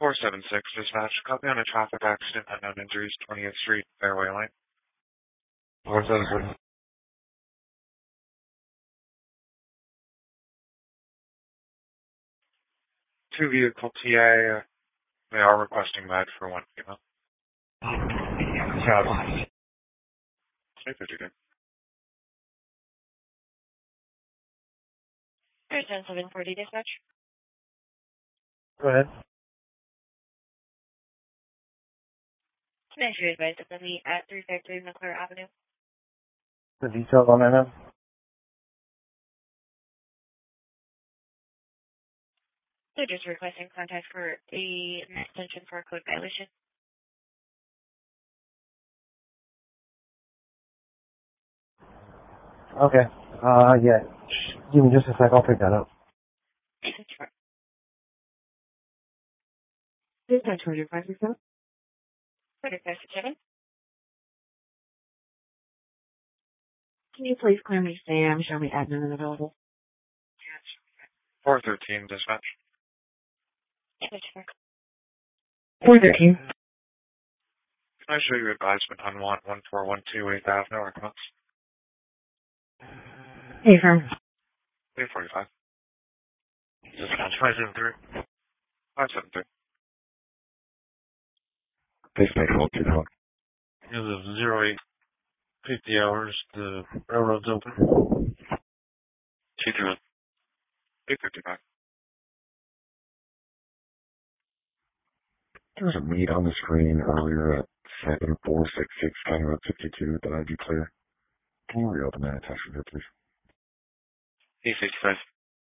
476 dispatch. Copy on a traffic accident, unknown injuries, 20th Street, Fairway Lane. 476. Two vehicle TA. They are requesting med for one female. Copy. 352. 740 dispatch. Go ahead. Can I issue advice of the meet at 353 McClure Avenue? The details on that now? They're just requesting contact for an extension for a code violation. Okay. Yeah. Give me just a sec. I'll pick that up. Sure. Dispatch 157. 157. Can you please clear me Sam? Show me admin and available. 413 dispatch. 413. Can I show you advisement on 1412 8th Avenue, Arkansas? Hey, firm. 845. Dispatch 573. 573. Dispatch 121. As of 0850 hours, the railroad's open. 221. 855. There was a meet on the screen earlier at 7466 County Road 52 that I'd be clear. Can you reopen that attachment here, please? 855.